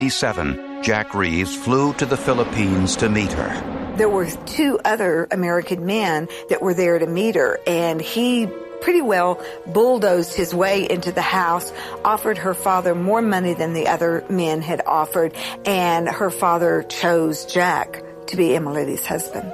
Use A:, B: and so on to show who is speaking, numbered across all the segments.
A: 1987, Jack Reeves flew to the Philippines to meet her.
B: There were 2 other American men that were there to meet her, and he pretty well bulldozed his way into the house, offered her father more money than the other men had offered, and her father chose Jack to be Emelita's husband.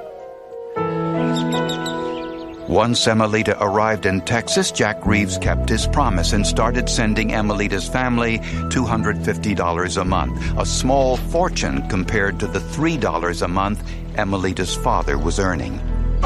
A: Once Emelita arrived in Texas, Jack Reeves kept his promise and started sending Emelita's family $250 a month, a small fortune compared to the $3 a month Emelita's father was earning.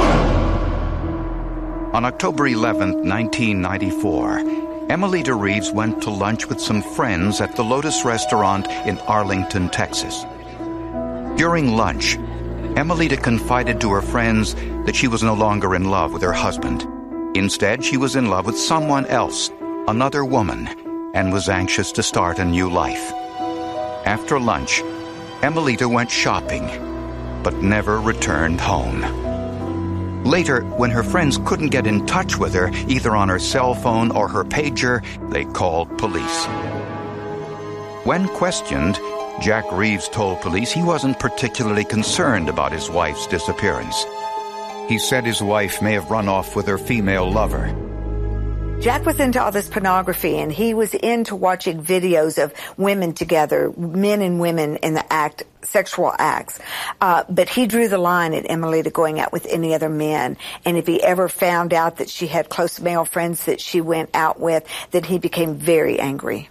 A: On October 11, 1994, Emelita Reeves went to lunch with some friends at the Lotus Restaurant in Arlington, Texas. During lunch, Emelita confided to her friends that she was no longer in love with her husband. Instead, she was in love with someone else, another woman, and was anxious to start a new life. After lunch, Emelita went shopping, but never returned home. Later, when her friends couldn't get in touch with her, either on her cell phone or her pager, they called police. When questioned, Jack Reeves told police he wasn't particularly concerned about his wife's disappearance. He said his wife may have run off with her female lover.
B: Jack was into all this pornography, and he was into watching videos of women together, men and women in the act, sexual acts. But he drew the line at Emelita going out with any other men. And if he ever found out that she had close male friends that she went out with, then he became very angry.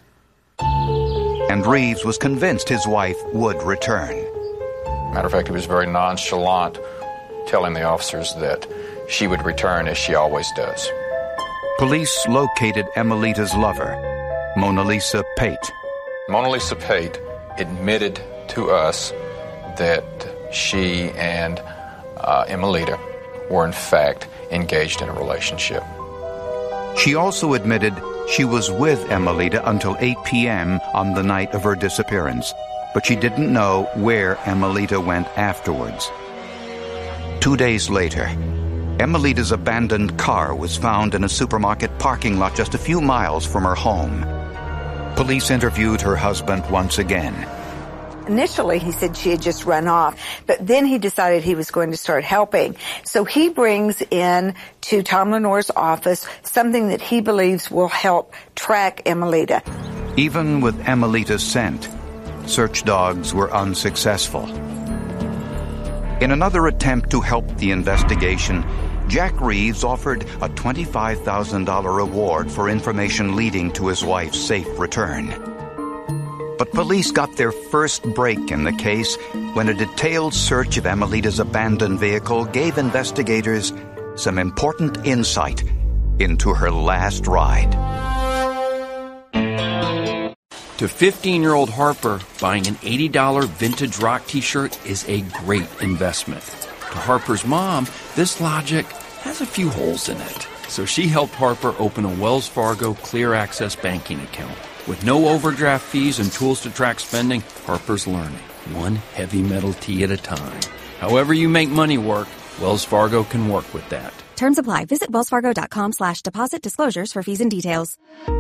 A: And Reeves was convinced his wife would return.
C: Matter of fact, he was very nonchalant, telling the officers that she would return as she always does.
A: Police located Emelita's lover, Mona Lisa Pate.
C: Mona Lisa Pate admitted to us that she and Emelita were in fact engaged in a relationship.
A: She also admitted she was with Emelita until 8 p.m. on the night of her disappearance, but she didn't know where Emelita went afterwards. 2 days later, Emelita's abandoned car was found in a supermarket parking lot just a few miles from her home. Police interviewed her husband once again.
B: Initially, he said she had just run off, but then he decided he was going to start helping. So he brings in to Tom Lenore's office something that he believes will help track Emelita.
A: Even with Emelita's scent, search dogs were unsuccessful. In another attempt to help the investigation, Jack Reeves offered a $25,000 reward for information leading to his wife's safe return. But police got their first break in the case when a detailed search of Emelita's abandoned vehicle gave investigators some important insight into her last ride.
D: To 15-year-old Harper, buying an $80 vintage rock t-shirt is a great investment. To Harper's mom, this logic has a few holes in it. So she helped Harper open a Wells Fargo Clear Access banking account. With no overdraft fees and tools to track spending, Harper's learning, one heavy metal tee at a time. However you make money work, Wells Fargo can work with that.
E: Terms apply. Visit wellsfargo.com/deposit disclosures for fees and details.